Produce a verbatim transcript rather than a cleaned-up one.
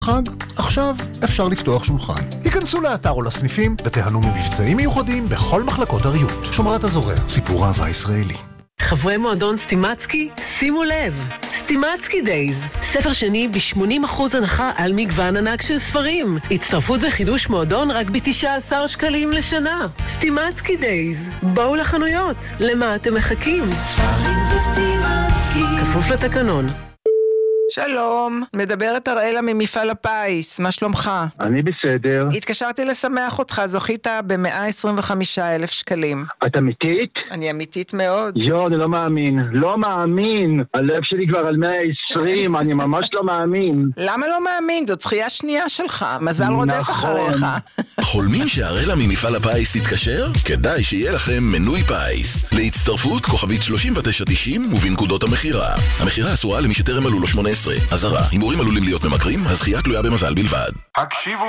חג, עכשיו אפשר לפתוח שולחן. היכנסו לאתר או לסניפים ותיהנו ממבצעים מיוחדים בכל מחלקות הריהוט. שומרת הזורע, סיפור אהבה ישראלי. חברי מועדון סטימצקי, שימו לב, סטימצקי דייז, ספר שני ב-שמונים אחוז הנחה על מגוון ענק של ספרים. הצטרפות וחידוש מועדון רק ב-תשעה עשר שקלים לשנה. סטימצקי דייז, בואו לחנויות, למה אתם מחכים? ספרים זה סטימצקי. כפוף לתקנון. שלום, מדברת אראלה ממפעל הפיס, מה שלומך? אני בסדר. התקשרתי לשמח אותך, זוכית ב-מאה עשרים וחמישה אלף שקלים. את אמיתית? אני אמיתית מאוד. יו, אני לא מאמין, לא מאמין. הלב שלי כבר על מאה ועשרים, אני ממש לא מאמין. למה לא מאמין? זאת זכייה שנייה שלך, מזל רודף אחריך. חולמים שאראלה ממפעל הפיס תתקשר? כדאי שיהיה לכם מנוי פיס. להצטרפות כוכבית שלושים ותשע תשעים ובנקודות המחירה. המחירה אסורה למי שטרם מלאו לו שמונה עשרה. אזהרה, הימורים עלולים להיות ממכרים, הזכייה תלויה במזל בלבד. הקשיבו